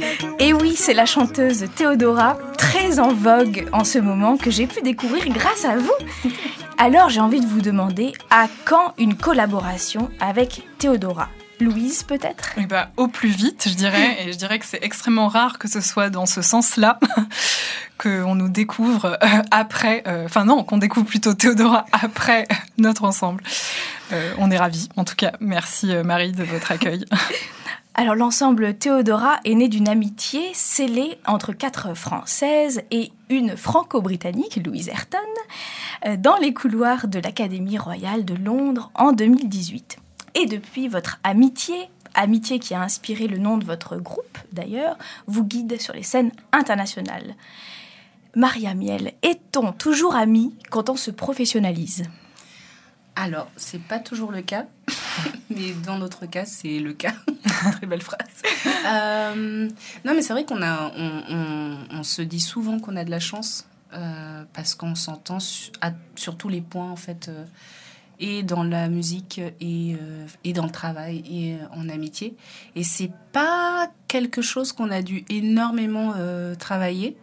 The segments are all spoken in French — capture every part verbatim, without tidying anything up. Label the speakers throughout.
Speaker 1: Et oui, c'est la chanteuse Théodora, très en vogue en ce moment, que j'ai pu découvrir grâce à vous. Alors j'ai envie de vous demander, à quand une collaboration avec Théodora ? Louise, peut-être ?
Speaker 2: Eh ben, au plus vite, je dirais. Et je dirais que c'est extrêmement rare que ce soit dans ce sens-là qu'on nous découvre euh, après... Enfin euh, non, qu'on découvre plutôt Théodora après notre ensemble. Euh, on est ravis. En tout cas, merci euh, Marie de votre accueil.
Speaker 1: Alors l'ensemble Théodora est né d'une amitié scellée entre quatre Françaises et une franco-britannique, Louise Ayrton, euh, dans les couloirs de l'Académie royale de Londres en deux mille dix-huit. Et depuis, votre amitié, amitié qui a inspiré le nom de votre groupe d'ailleurs, vous guide sur les scènes internationales. Maria Miel, est-on toujours amis quand on se professionnalise ?
Speaker 3: Alors, c'est pas toujours le cas, mais dans notre cas, c'est le cas. Très belle phrase. Euh, non, mais c'est vrai qu'on a, on, on, on se dit souvent qu'on a de la chance euh, parce qu'on s'entend su, à, sur tous les points en fait. Euh, et dans la musique et, euh, et dans le travail et euh, en amitié. Et c'est pas quelque chose qu'on a dû énormément euh, travailler.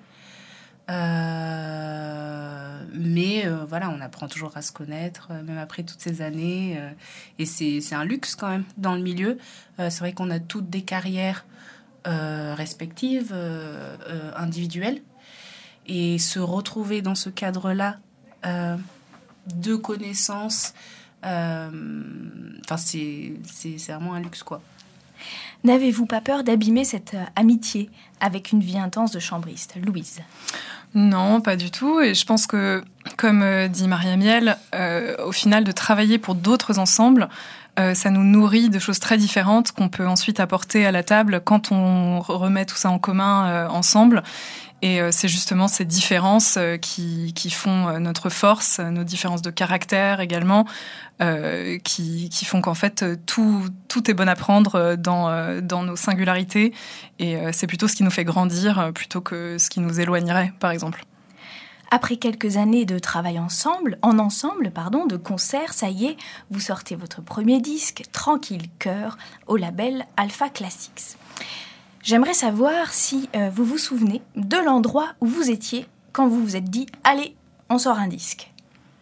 Speaker 3: Euh, mais euh, voilà, on apprend toujours à se connaître, euh, même après toutes ces années. Euh, et c'est, c'est un luxe quand même dans le milieu. Euh, c'est vrai qu'on a toutes des carrières euh, respectives, euh, euh, individuelles. Et se retrouver dans ce cadre-là... Euh, de connaissances, euh, enfin c'est, c'est, c'est vraiment un luxe quoi.
Speaker 1: N'avez-vous pas peur d'abîmer cette euh, amitié avec une vie intense de chambriste, Louise ?
Speaker 2: Non, pas du tout. Et je pense que, comme euh, dit Maria Miel, euh, au final, de travailler pour d'autres ensembles, euh, ça nous nourrit de choses très différentes qu'on peut ensuite apporter à la table quand on remet tout ça en commun euh, ensemble. Et c'est justement ces différences qui, qui font notre force, nos différences de caractère également, euh, qui, qui font qu'en fait tout, tout est bon à prendre dans, dans nos singularités. Et c'est plutôt ce qui nous fait grandir plutôt que ce qui nous éloignerait, par exemple.
Speaker 1: Après quelques années de travail ensemble, en ensemble, pardon, de concerts, ça y est, vous sortez votre premier disque, Tranquille Cœur, au label Alpha Classics. J'aimerais savoir si euh, vous vous souvenez de l'endroit où vous étiez quand vous vous êtes dit « Allez, on sort un disque ».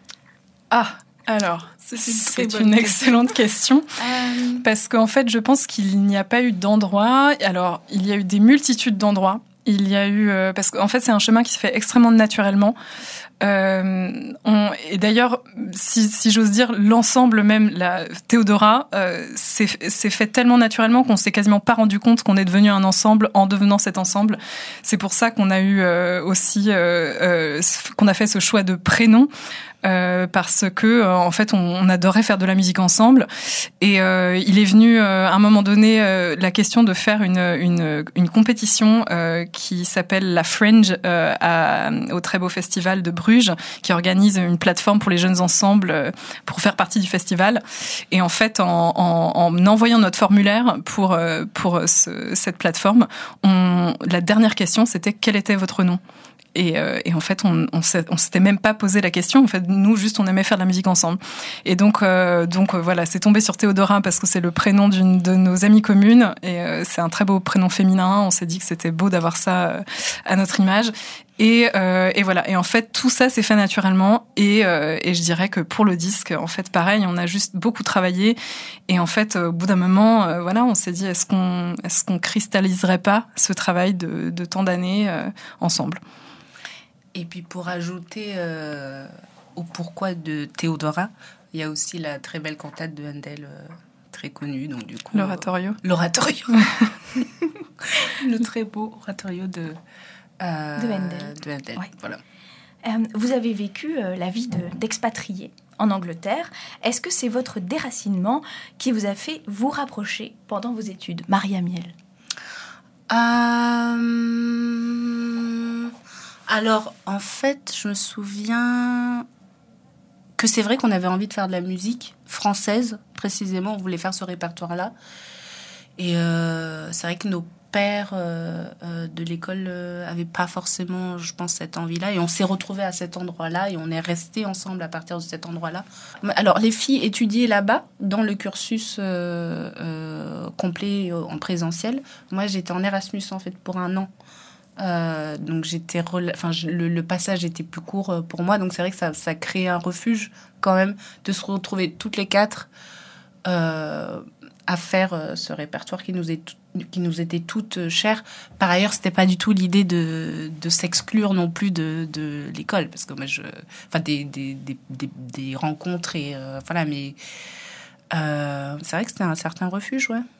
Speaker 2: Ah, alors, c'est, c'est une excellente question. euh... Parce qu'en fait, je pense qu'il n'y a pas eu d'endroit. Alors, il y a eu des multitudes d'endroits. Il y a eu... Euh, parce qu'en fait, c'est un chemin qui se fait extrêmement naturellement. Euh, on, et d'ailleurs, si, si j'ose dire, l'ensemble même, la Théodora, euh, c'est, c'est fait tellement naturellement qu'on s'est quasiment pas rendu compte qu'on est devenu un ensemble en devenant cet ensemble. C'est pour ça qu'on a eu euh, aussi, euh, euh, qu'on a fait ce choix de prénom. Euh, parce que euh, en fait on, on adorait faire de la musique ensemble et euh, il est venu euh, à un moment donné euh, la question de faire une une, une compétition euh, qui s'appelle la Fringe euh, à, au très beau festival de Bruges qui organise une plateforme pour les jeunes ensembles euh, pour faire partie du festival et en fait en, en, en envoyant notre formulaire pour euh, pour ce, cette plateforme, on, la dernière question c'était quel était votre nom? Et, euh, et en fait, on, on, on s'était même pas posé la question. En fait, nous, juste, on aimait faire de la musique ensemble. Et donc, euh, donc euh, voilà, c'est tombé sur Théodora parce que c'est le prénom d'une de nos amies communes. Et euh, c'est un très beau prénom féminin. On s'est dit que c'était beau d'avoir ça euh, à notre image. Et, euh, et voilà. Et en fait, tout ça s'est fait naturellement. Et, euh, et je dirais que pour le disque, en fait, pareil, on a juste beaucoup travaillé. Et en fait, au bout d'un moment, euh, voilà, on s'est dit, est-ce qu'on, est-ce qu'on cristalliserait pas ce travail de, de tant d'années euh, ensemble?
Speaker 3: Et puis pour ajouter euh, au pourquoi de Théodora, il y a aussi la très belle cantate de Handel, euh, très connue. Donc du coup,
Speaker 2: l'oratorio.
Speaker 3: Euh, l'oratorio. Le très beau oratorio de, euh,
Speaker 1: de Handel.
Speaker 3: De Handel.
Speaker 1: Ouais.
Speaker 3: Voilà.
Speaker 1: Euh, vous avez vécu euh, la vie de, d'expatrié en Angleterre. Est-ce que c'est votre déracinement qui vous a fait vous rapprocher pendant vos études, Maria Miel ?
Speaker 3: Euh... Alors, en fait, je me souviens que c'est vrai qu'on avait envie de faire de la musique française, précisément. On voulait faire ce répertoire-là. Et euh, c'est vrai que nos père euh, euh, de l'école euh, avait pas forcément, je pense, cette envie-là. Et on s'est retrouvés à cet endroit-là et on est restés ensemble à partir de cet endroit-là. Alors, les filles étudiaient là-bas, dans le cursus euh, euh, complet en présentiel. Moi, j'étais en Erasmus, en fait, pour un an. Euh, donc, j'étais rela- enfin, je, le, le passage était plus court pour moi. Donc, c'est vrai que ça, ça crée un refuge, quand même, de se retrouver toutes les quatre euh, à faire euh, ce répertoire qui nous est tout, qui nous était toutes chères. Par ailleurs, c'était pas du tout l'idée de, de s'exclure non plus de, de l'école, parce que moi, je, enfin, des, des, des, des, des rencontres et euh, voilà, mais euh, c'est vrai que c'était un certain refuge, ouais.